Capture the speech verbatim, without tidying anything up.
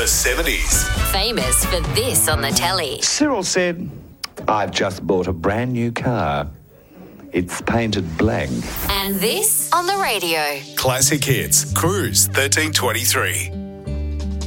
The seventies. Famous for this on the telly. Cyril said, I've just bought a brand new car. It's painted blank. And this on the radio. Classic Hits. Cruise thirteen twenty-three.